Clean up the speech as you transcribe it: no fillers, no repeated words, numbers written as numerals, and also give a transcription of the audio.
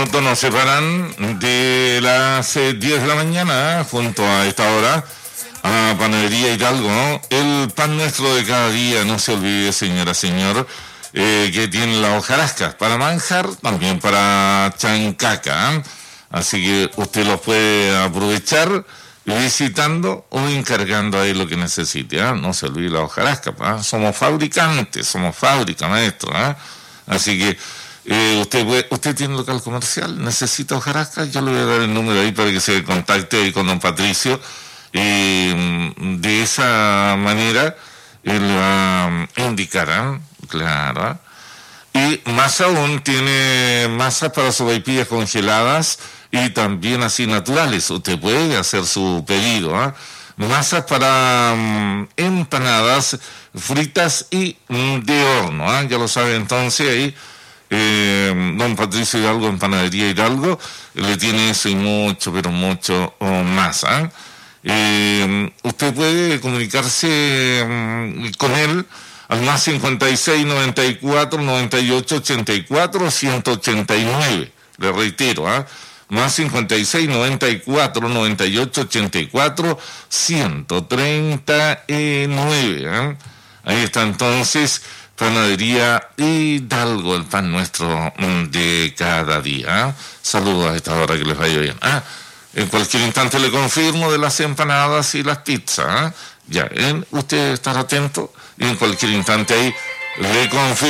minutos nos separan de las 10 de la mañana, junto a esta hora, a Panadería Hidalgo, ¿no? El pan nuestro de cada día, no se olvide, señora, señor, que tiene la hojarasca para manjar, también para chancaca, ¿eh? Así que usted los puede aprovechar visitando o encargando ahí lo que necesite, ¿eh? No se olvide la hojarasca, ¿eh? Somos fabricantes, somos fábrica, maestro, ¿eh? Así que usted tiene local comercial, necesita hojarasca, yo le voy a dar el número ahí para que se contacte ahí con don Patricio. De esa manera él va a indicar, ¿eh? Claro, ¿eh? Y más aún tiene masas para sopaipillas congeladas y también así naturales. Usted puede hacer su pedido, ¿eh? Masas para empanadas fritas y de horno, ¿eh? Ya lo sabe entonces ahí. Don Patricio Hidalgo en Panadería Hidalgo le tiene eso y mucho, pero mucho más, ¿eh? Usted puede comunicarse con él al más 56 94 98 84 189, le reitero, ¿eh? Más 56 94 98 84 139, ¿eh? Ahí está entonces Panadería Hidalgo, el pan nuestro de cada día, ¿eh? Saludos a esta hora, que les vaya bien. En cualquier instante le confirmo de las empanadas y las pizzas, ¿eh? Ya, usted estará atento y en cualquier instante ahí le confirmo.